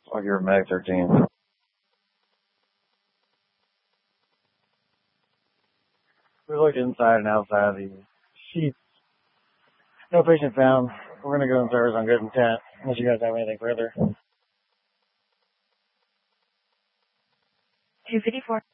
Like you're Mag 13. We looked inside and outside of the sheets. No patient found. We're going to go in service on good intent, unless you guys have anything further. 254.